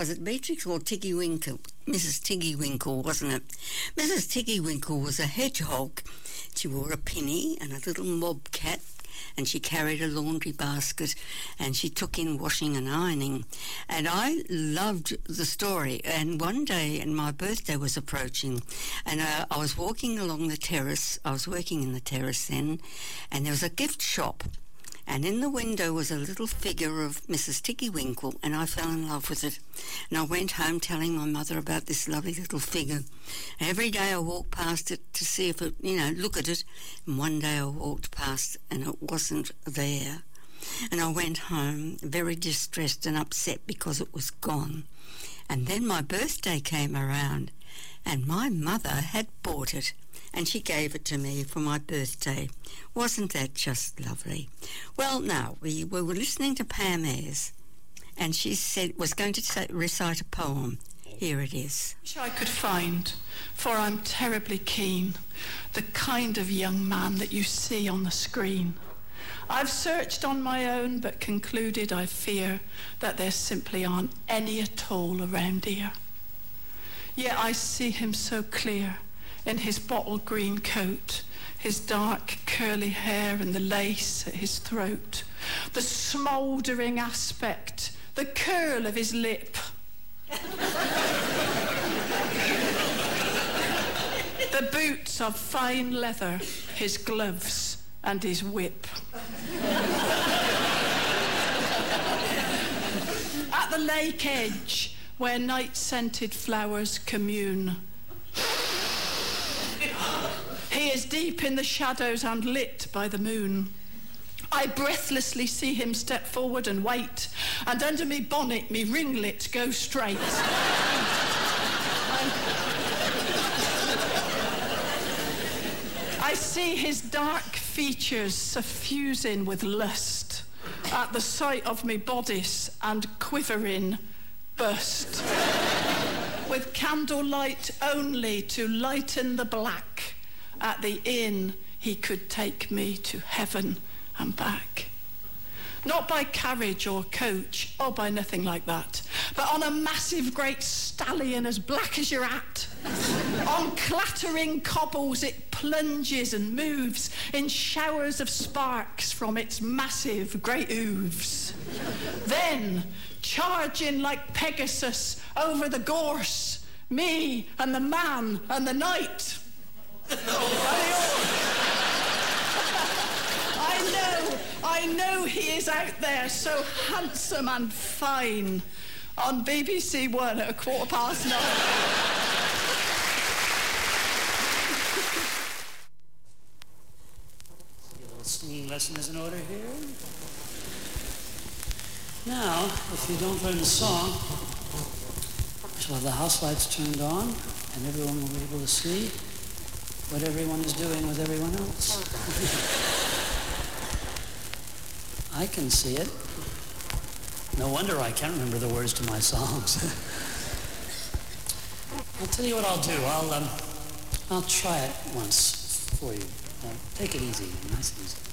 Was it Beatrix or Tiggy Winkle? Mrs. Tiggy Winkle, wasn't it? Mrs. Tiggy Winkle was a hedgehog. She wore a pinny and a little mob cap, and she carried a laundry basket, and she took in washing and ironing. And I loved the story. And one day, and my birthday was approaching, and I was walking along the terrace. I was working in the terrace then, and there was a gift shop. And in the window was a little figure of Mrs. Tiggy Winkle, and I fell in love with it. And I went home telling my mother about this lovely little figure. And every day I walked past it to see if it, look at it. And one day I walked past and it wasn't there. And I went home very distressed and upset because it was gone. And then my birthday came around, and my mother had bought it, and she gave it to me for my birthday. Wasn't that just lovely? Well, now, we were listening to Pam Ayres, and she said was going to recite a poem. Here it is. Wish I could find, for I'm terribly keen, the kind of young man that you see on the screen. I've searched on my own, but concluded, I fear, that there simply aren't any at all around here. Yet I see him so clear, in his bottle green coat, his dark curly hair and the lace at his throat, the smouldering aspect, the curl of his lip. The boots of fine leather, his gloves and his whip. At the lake edge, where night-scented flowers commune, he is deep in the shadows and lit by the moon. I breathlessly see him step forward and wait, and under me bonnet, me ringlet go straight. I see his dark features suffusing with lust at the sight of me bodice and quivering bust, with candlelight only to lighten the black. At the inn, he could take me to heaven and back. Not by carriage or coach, or by nothing like that, but on a massive great stallion as black as your hat. On clattering cobbles it plunges and moves in showers of sparks from its massive great hooves. Then, charging like Pegasus over the gorse, me and the man and the night. I know he is out there, so handsome and fine, on BBC One at 9:15. A little singing lesson is in order here. Now, if you don't learn the song, we shall have the house lights turned on, and everyone will be able to see what everyone is doing with everyone else. I can see it. No wonder I can't remember the words to my songs. I'll tell you what I'll do. I'll try it once for you. Take it easy, nice and easy.